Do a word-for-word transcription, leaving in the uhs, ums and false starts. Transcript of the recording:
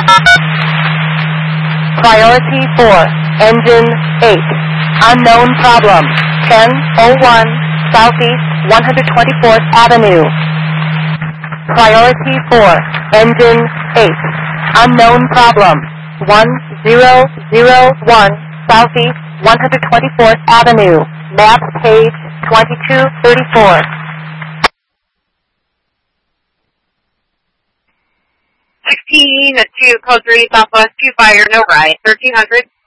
Priority four, engine eight. Unknown problem, ten oh one Southeast one hundred twenty-fourth Avenue. Priority four, engine eight. Unknown problem, one zero zero one Southeast one hundred twenty-fourth Avenue. Map page twenty-two thirty-four. sixteen to code three Southwest, two fire, no right, thirteen hundred.